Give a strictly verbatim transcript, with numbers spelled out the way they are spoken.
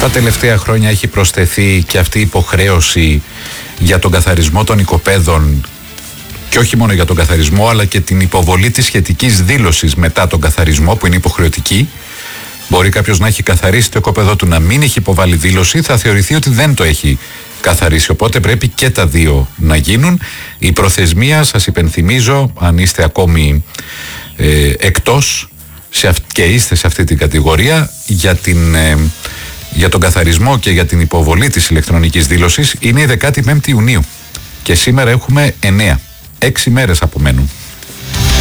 Τα τελευταία χρόνια έχει προσθεθεί και αυτή η υποχρέωση για τον καθαρισμό των οικοπαίδων, και όχι μόνο για τον καθαρισμό, αλλά και την υποβολή της σχετικής δήλωσης μετά τον καθαρισμό, που είναι υποχρεωτική. Μπορεί κάποιος να έχει καθαρίσει το οικόπεδό του, να μην έχει υποβάλει δήλωση, θα θεωρηθεί ότι δεν το έχει καθαρίσει. Οπότε πρέπει και τα δύο να γίνουν. Η προθεσμία, σας υπενθυμίζω, αν είστε ακόμη ε, εκτός σε αυ- και είστε σε αυτή την κατηγορία, για, την, ε, για τον καθαρισμό και για την υποβολή της ηλεκτρονικής δήλωσης, είναι η δεκάτη πέμπτη Ιουνίου. Και σήμερα έχουμε εννέα. Έξι μέρες απομένουν.